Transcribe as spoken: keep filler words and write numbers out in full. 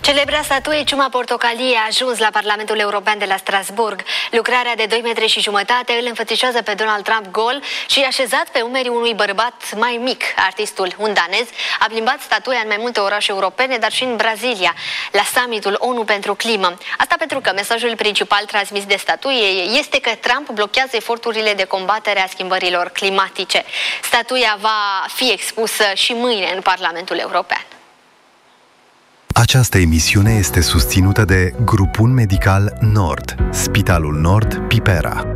Celebra statuie Ciuma Portocalie a ajuns la Parlamentul European de la Strasburg. Lucrarea de doi metri și jumătate îl înfățișează pe Donald Trump gol și așezat pe umerii unui bărbat mai mic. Artistul, un danez, a plimbat statuia în mai multe orașe europene, dar și în Brazilia, la summitul ONU pentru climă. Asta pentru că mesajul principal transmis de statuie este că Trump blochează eforturile de combatere a schimbărilor climatice. Statuia va fi expusă și mâine în Parlamentul European. Această emisiune este susținută de Grupul Medical Nord, Spitalul Nord Pipera.